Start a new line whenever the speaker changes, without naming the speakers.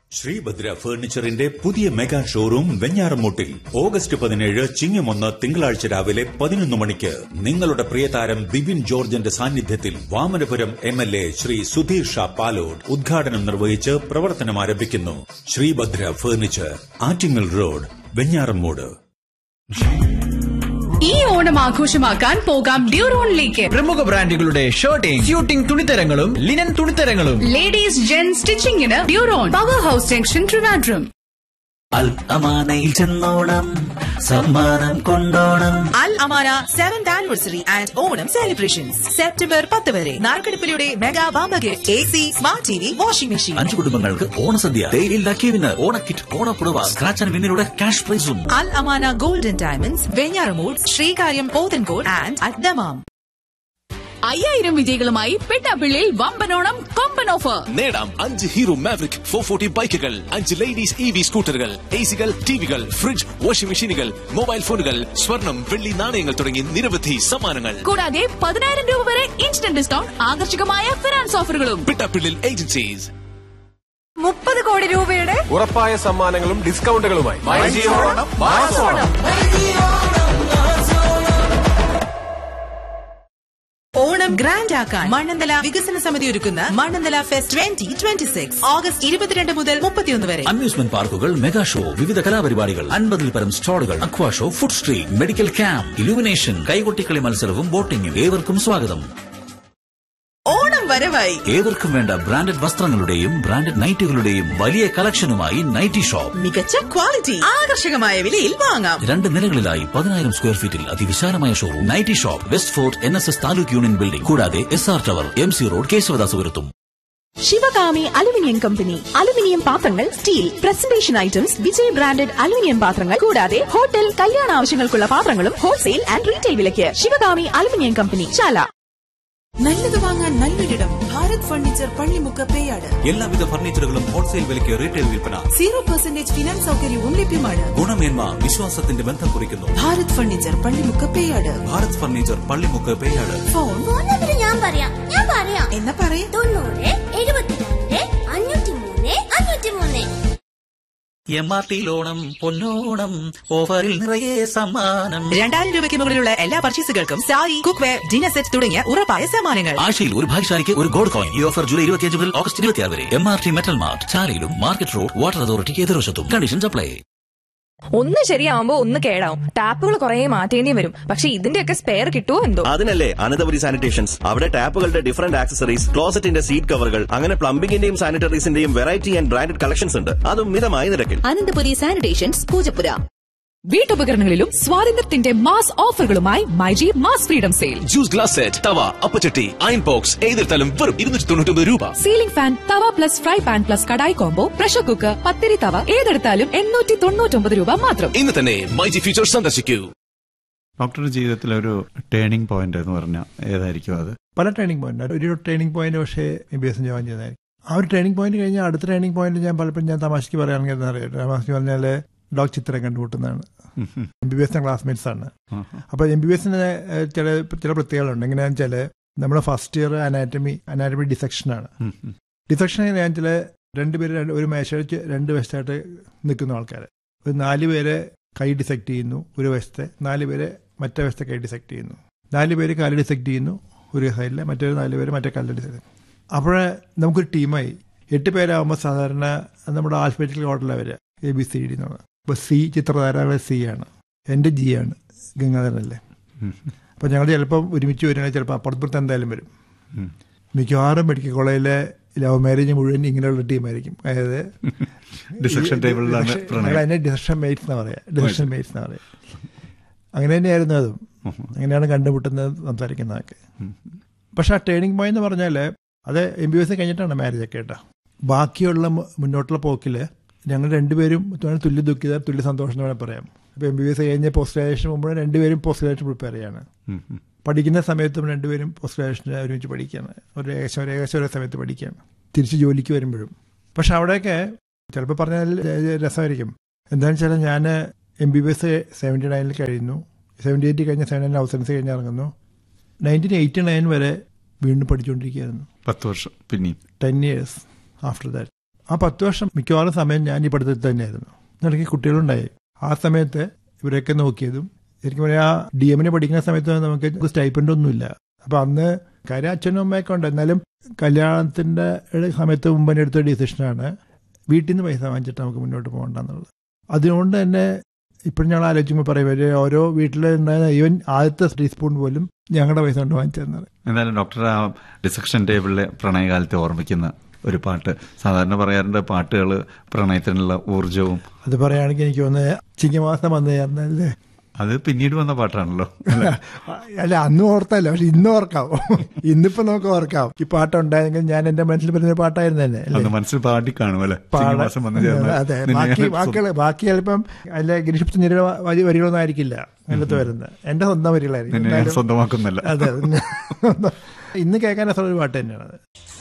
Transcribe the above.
ശ്രീഭദ്ര ഫർണിച്ചറിന്റെ പുതിയ mega showroom വെഞ്ഞാറമൂട്ടിൽ August 17 ചിങ്ങം 1 തിങ്കളാഴ്ച രാവിലെ 11 മണിക്ക് നിങ്ങളുടെ പ്രിയതാരം ബിബിൻ ജോർജിന്റെ സാന്നിധ്യത്തിൽ വാമനപുരം MLA ശ്രീ സുധീർ ഷാ പാലോട് ഉദ്ഘാടനം നിർവഹിച്ച് പ്രവർത്തനം ആരംഭിക്കുന്നു. Sreebhadra furniture, Attingal road, Venjaramoodu.
ഈ ഓണം ആഘോഷമാക്കാൻ പോകാം ഡ്യൂറോണിലേക്ക്.
പ്രമുഖ ബ്രാൻഡുകളുടെ shirting, suiting തുണിത്തരങ്ങളും linen തുണിത്തരങ്ങളും
ladies gen സ്റ്റിച്ചിങ്ങിന് ഡ്യൂറോൺ, power house junction, Trivandrum.
അൽ അമാനയിൽ ചെന്നോണം, സമ്മാനം കൊണ്ടോണം.
അൽ Amana 7th anniversary and Onam celebrations September 10 വരെ. നാർക്കടിപ്പിലൂടെ mega വാമ്പ gift, AC, smart TV, washing machine.
5 കുടുംബങ്ങൾക്ക് ഓണസദ്യ, ഡെയിലി ലക്കി വിന്നർ, ഓണക്കിറ്റ്, ഓണപ്പുടവ, സ്ക്രാച്ച് ആൻഡ് വിന്നിലൂടെ ക്യാഷ് പ്രൈസും.
അൽ Amana golden diamonds, Venjaramoodu, Sreekaryam, Pothencode and at Dammam.
5000 വിജയികളുമായി പെട്ടാപ്പിള്ളിയിൽ വമ്പനോണം കൊമ്പൻ offer.
നേടാം 5 hero maverick 440 ബൈക്കുകൾ, 5 ladies EV സ്കൂട്ടറുകൾ, ACകൾ, TVകൾ, ഫ്രിഡ്ജ്, വാഷിംഗ് മെഷീനുകൾ, മൊബൈൽ ഫോണുകൾ, സ്വർണം, വെള്ളി നാണയങ്ങൾ തുടങ്ങി നിരവധി സമ്മാനങ്ങൾ.
കൂടാതെ 10000 രൂപ വരെ ഇൻസ്റ്റന്റ് ഡിസ്കൗണ്ട്, ആകർഷകമായ ഫിനാൻസ് ഓഫറുകളും.
പിട്ടാപ്പിള്ളിൽ ഏജൻസീസ്.
30 കോടി രൂപയുടെ
ഉറപ്പായ സമ്മാനങ്ങളും ഡിസ്കൗണ്ടുകളുമായി
ഓണം ഗ്രാൻഡ് ആക്കാൻ മണ്ണന്തല വികസന സമിതി ഒരുക്കുന്ന മണ്ണന്തല ഫെസ്റ്റ് 2026 ഓഗസ്റ്റ് 22 മുതൽ 31 വരെ.
അമ്യൂസ്മെന്റ് പാർക്കുകൾ, മെഗാ ഷോ, വിവിധ കലാപരിപാടികൾ, 50ൽ പരം സ്റ്റാളുകൾ, അക്വാ show, food street, medical camp, illumination, കൈകൊട്ടിക്കളി മത്സരവും ബോട്ടിംഗും. ഏവർക്കും സ്വാഗതം.
ഓണം വരവായി.
ഏവർക്കും വേണ്ട ബ്രാൻഡഡ് വസ്ത്രങ്ങളുടെയും ബ്രാൻഡഡ് നൈറ്റുകളുടെയും വലിയ കളക്ഷനുമായി നൈറ്റി ഷോപ്പ്.
മികച്ച ക്വാളിറ്റി, ആകർഷകമായ വിലയിൽ വാങ്ങാം. 2
നിലകളിലായി 10000 സ്ക്വയർ ഫീറ്റിൽ അതിവിശാലമായ showroom. Nightie shop, west fort NSS taluk union building, കൂടാതെ SR tower, MC road, കേശവദാസപുരത്തും.
Sivakami aluminium company aluminium പാത്രങ്ങൾ, steel presentation items, Vijay branded aluminium പാത്രങ്ങൾ, കൂടാതെ ഹോട്ടൽ, കല്യാണ ആവശ്യങ്ങൾക്കുള്ള പാത്രങ്ങളും ഹോൾസെയിൽ ആൻഡ് റീറ്റെയിൽ വിലയ്ക്ക്. ശിവകാമി അലുമിനിയം കമ്പനി, ചാല.
നല്ലത് വാങ്ങാൻ നല്ലൊരിടം ഭാരത് ഫർണിച്ചർ, പള്ളിമുക്ക്, പേയാട്.
എല്ലാവിധ ഫർണിച്ചറുകളും ഹോൾസെയിൽ വിലയ്ക്ക് റീറ്റെയിൽ വിൽപ്പന.
0% ഫിനാൻസ് സൗകര്യവും ലഭ്യമാണ്.
ഗുണമേന്മ വിശ്വാസത്തിന്റെ ബന്ധം കുറിക്കുന്നു.
Bharat furniture, Pallimukku, Peyad.
Bharat furniture, Pallimukku, Peyad.
Phone
ഞാൻ പറയാം
എന്നാ പറയും.
90 72 503 503.
MRT ഓണം പൊന്നോണം, ഓഫറിൽ നിറയെ സമ്മാനം.
2000 രൂപയ്ക്ക് മുകളിലുള്ള എല്ലാ പർച്ചേസുകൾക്കും സാരി, കുക്ക്വെയർ, ഡിന്നർ സെറ്റ് തുടങ്ങിയ ഉറപ്പായ സമ്മാനങ്ങൾ.
ആഴ്ചയിൽ ഒരു ഭാഗ്യശാലിക്ക് ഒരു ഗോൾഡ് കോയിൻ. ഈ ഓഫർ ജൂലൈ 25 മുതൽ ഓഗസ്റ്റ് 26 വരെ. MRT metal mart, ചാലയിലും market road, water അതോറിറ്റിക്ക് എതിർവശത്തും. Conditions apply.
ഒന്ന് ശരിയാവുമ്പോ ഒന്ന് കേടാവും. ടാപ്പുകൾ കുറെ മാറ്റേണ്ടി വരും. പക്ഷെ ഇതിന്റെയൊക്കെ സ്പെയർ കിട്ടുമോ എന്തോ.
അതിനല്ലേ അനന്തപുരി സാനിറ്റേഷൻസ്. അവിടെ ടാപ്പുകളുടെ ഡിഫറന്റ് ആക്സസറീസ്, ക്ലോസറ്റിന്റെ സീറ്റ് കവറുകൾ, അങ്ങനെ പ്ലംബിംഗിന്റെയും സാനിറ്ററീസിന്റെയും വെറൈറ്റി ആൻഡ് ബ്രാൻഡഡ് കളക്ഷൻസ് ഉണ്ട്. അതും മിതമായ നിരക്കിൽ.
അനന്തപുരി സാനിറ്റേഷൻസ്, പൂജപ്പുര. വീട്ടുപകരണങ്ങളിലും സ്വാതന്ത്ര്യത്തിന്റെ mass ഓഫറുകളുമായി myG mass freedom sale.
Juice glass set, തവ, അപ്പച്ചട്ടി, അയൺ ബോക്സ് ഏതിർത്താലും വെറും 299 രൂപ.
സീലിംഗ് ഫാൻ, തവ plus fry pan plus kadai combo, pressure cooker, പത്തിരി തവ ഏതെടുത്താലും 899 രൂപ മാത്രം.
ഇന്ന് തന്നെ മൈജി ഫ്യൂച്ചർ സന്ദർശിക്കൂ.
ഡോക്ടറുടെ ജീവിതത്തിലെ ഒരു ടേണിംഗ് പോയിന്റ് എന്ന് പറഞ്ഞാൽ ഏതായിരിക്കും അത്?
പല ടേണിംഗ് പോയിന്റ്. ഒരു ടേണിംഗ് പോയിന്റ് പക്ഷേ MBBS ജോയിൻ ചെയ്തായിരിക്കും. ആ ഒരു ടേണിംഗ് പോയിന്റ് കഴിഞ്ഞാൽ അടുത്ത ടേണിംഗ് പോയിന്റ് ഞാൻ പലപ്പോഴും തമാശയ്ക്ക് പറയുകയാണെങ്കിൽ എന്താ പറയുക, തമാശയ്ക്ക് പറഞ്ഞാൽ ഡോഗ് ചിത്രം കണ്ടുമുട്ടുന്നതാണ്. MBBS ക്ലാസ്മേറ്റ്സ് ആണ്. അപ്പോൾ MBBSന് ചില പ്രത്യേകതകളുണ്ട്. എങ്ങനെയാണെന്ന് വെച്ചാൽ നമ്മുടെ ഫസ്റ്റ് ഇയർ അനാറ്റമി ഡിസെക്ഷനാണ്. ഡിസെക്ഷൻ എങ്ങനെയാണെന്ന് വെച്ചാൽ 2 പേര് ഒരു മേശ വെച്ച് 2 വശത്തായിട്ട് നിൽക്കുന്ന ആൾക്കാർ. ഒരു 4 പേരെ കൈ ഡിസെക്ട് ചെയ്യുന്നു ഒരു വശത്തെ, 4 പേരെ മറ്റേ വശത്തെ കൈ ഡിസെക്ട് ചെയ്യുന്നു, 4 പേര് കാല് ഡിസെക്ട് ചെയ്യുന്നു ഒരു സൈഡിൽ, മറ്റൊരു 4 പേര് മറ്റേ കാലിൽ ഡിസെക്ട് ചെയ്യുന്നു. അപ്പോൾ നമുക്കൊരു ടീമായി 8 പേരാകുമ്പോൾ സാധാരണ നമ്മുടെ ആൽഫബറ്റിക്കൽ ഓർഡറിലാണ് വരിക, ABCD എന്നുള്ളത്. ഇപ്പോൾ C ചിത്രധാരകളെ C ആണ്, എൻ്റെ G ആണ്, ഗംഗാധരനല്ലേ. അപ്പോൾ ഞങ്ങൾ ചിലപ്പം ഒരുമിച്ച് വരികയാണെങ്കിൽ ചിലപ്പോൾ അപ്പുറത്ത് എന്തായാലും വരും. മിക്കവാറും മെഡിക്കൽ കോളേജിലെ ലവ് മാരേജ് മുഴുവൻ ഇങ്ങനെയുള്ള ടീമായിരിക്കും. അതായത്
ഡിസെക്ഷൻ ടേബിളിലാണ്
അതിനെ ഡിസെക്ഷൻ മേറ്റ്സ് എന്നാണ് പറയുക. അങ്ങനെ തന്നെയായിരുന്നു അതും. അങ്ങനെയാണ് കണ്ടുമുട്ടുന്നത്, സംസാരിക്കുന്നതൊക്കെ. പക്ഷെ ആ ടേണിംഗ് പോയിന്റ് എന്ന് പറഞ്ഞാൽ അത് MBBS കഴിഞ്ഞിട്ടാണ് മാരേജൊക്കെ കേട്ടോ. ബാക്കിയുള്ള മുന്നോട്ടുള്ള പോക്കിൽ ഞങ്ങൾ 2 പേരും തുല്യ ദുഃഖിതർ, തുല്യ സന്തോഷം എന്ന് വേണമെങ്കിൽ പറയാം. ഇപ്പോൾ MBBS കഴിഞ്ഞ് പോസ്റ്റ് ഗ്രാജുവേഷൻ മുമ്പ് 2 പേരും പോസ്റ്റ് ഗ്രാജുവേഷൻ പ്രിപ്പയർ ചെയ്യാണ്. പഠിക്കുന്ന സമയത്തും 2 പേരും പോസ്റ്റ് ഗ്രാജുവേഷന് ഒരുമിച്ച് പഠിക്കുകയാണ്. ഏകദേശം ഒരേ സമയത്ത് പഠിക്കുകയാണ്, തിരിച്ച് ജോലിക്ക് വരുമ്പോഴും. പക്ഷെ അവിടെയൊക്കെ ചിലപ്പോൾ പറഞ്ഞാൽ രസമായിരിക്കും. എന്താണെന്ന് വെച്ചാൽ ഞാൻ MBBS 79 കഴിയുന്നു, 78 കഴിഞ്ഞ് 79 അവസരൻസ് കഴിഞ്ഞ് ഇറങ്ങുന്നു. 1989 വരെ വീണ്ടും പഠിച്ചുകൊണ്ടിരിക്കുകയായിരുന്നു.
10 വർഷം പിന്നെയും
10 years ആഫ്റ്റർ ദാറ്റ്. ആ 10 വർഷം മിക്കവാറും സമയം ഞാൻ ഈ പഠിത്തത്തിൽ തന്നെയായിരുന്നു. എനിക്ക് കുട്ടികളുണ്ടായി. ആ സമയത്ത് ഇവരൊക്കെ നോക്കിയതും ശരിക്കും പറയാ DMന് പഠിക്കുന്ന സമയത്ത് നമുക്ക് സ്റ്റൈപ്പൻഡ് ഒന്നുമില്ല. അപ്പൊ അന്ന് കാര്യം അച്ഛനും അമ്മയൊക്കെ ഉണ്ട്. എന്നാലും കല്യാണത്തിന്റെ സമയത്ത് മുമ്പ് എടുത്ത ഡിസിഷനാണ് വീട്ടിൽ നിന്ന് പൈസ വാങ്ങിച്ചിട്ട് നമുക്ക് മുന്നോട്ട് പോകണ്ടെന്നുള്ളത്. അതുകൊണ്ട് തന്നെ ഇപ്പോഴും ഞങ്ങൾ ആലോചിക്കുമ്പോൾ പറയും ഓരോ വീട്ടിലുണ്ടായിരുന്ന ഈവൻ ആദ്യത്തെ ടീസ്പൂൺ പോലും ഞങ്ങളുടെ പൈസ കൊണ്ട് വാങ്ങിച്ചതെന്നാണ്.
എന്തായാലും ഡോക്ടർ ആ ഡിസക്ഷൻ ടേബിളിലെ പ്രണയകാലത്തെ ഓർമ്മിക്കുന്ന ഒരു പാട്ട് സാധാരണ പറയാറുണ്ട്, പാട്ടുകൾ പ്രണയത്തിനുള്ള ഊർജവും. അത്
പറയുകയാണെങ്കിൽ എനിക്ക് തോന്നുന്നത് ചിങ്ങമാസം വന്നു ചേർന്നല്ലേ,
അത് പിന്നീട് വന്ന പാട്ടാണല്ലോ.
അല്ല അന്ന് ഓർത്തല്ലോ, പക്ഷെ ഇന്ന് ഓർക്കാം. ഇന്നിപ്പോ നമുക്ക് ഓർക്കാം. ഈ പാട്ടുണ്ടായെങ്കിൽ ഞാൻ എന്റെ മനസ്സിൽ വരുന്ന പാട്ടായിരുന്നു തന്നെ.
മനസ്സിൽ പാടി കാണുമല്ലേ.
അതെ, ബാക്കി ചിലപ്പം അല്ല ഗിരീഷ് പുത്തഞ്ചേരിയുടെ വരികളൊന്നും ആയിരിക്കില്ല അതിനകത്ത് വരുന്നത്. എന്റെ സ്വന്തം വരികളായിരിക്കും.
സ്വന്തമാക്കുന്നല്ല.
അതെ, ഇന്ന് കേൾക്കാൻ ഒരു പാട്ട് തന്നെയാണ് അത്.